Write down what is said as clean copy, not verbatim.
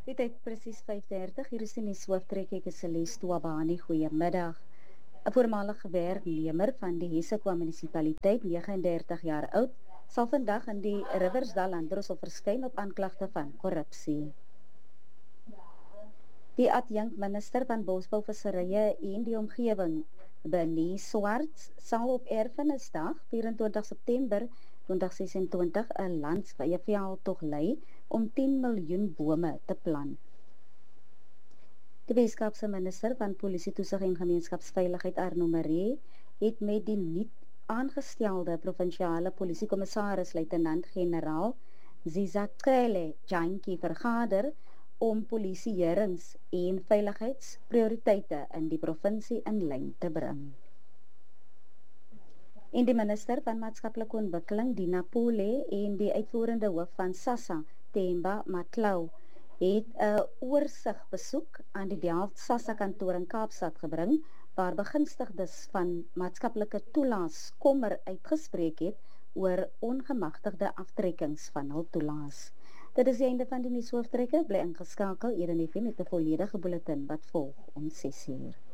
Die tyd presies 5:30, hier is die nuushooftrekkie, ek is Celeste Wabani, goeiemiddag. 'n Voormalige werknemer van die Hessequa munisipaliteit, 39 jaar oud, sal vandag in die Riversdal Landdroshof verskyn op aanklagte van korrupsie. Die adjunkminister van Bosbou, Visserye en die omgewing, Bernie Swarts, sal op Erfenisdag 24 September 2026 'n landswye veldtog lei om 10 miljoen bome te plant. Die Weskaapse minister van Polisie Toesig en Gemeenskapsveiligheid, Arno Maree, het met die nuut aangestelde provinsiale polisiekommissaris luitenant-generaal Zizakele Jantjie vergader om polisieherings en veiligheidsprioriteite in die provinsie in lyn te bring. En die minister van Maatskaplike Ontwikkeling, Dina Pole, en die uitvoerende hoof van SASSA, Themba Matlau, het 'n oorsigbesoek aan die Delft SASSA kantoor in Kaapstad gebring, waar begunstigdes van maatskaplike toelaas kommer uitgespreek het oor ongemagtigde aftrekkings van hul toelaas. Dit is die einde van die nuushooftrekke. Bly ingeskakel, Eden FM met 'n volledige bulletin wat volg om 6 uur.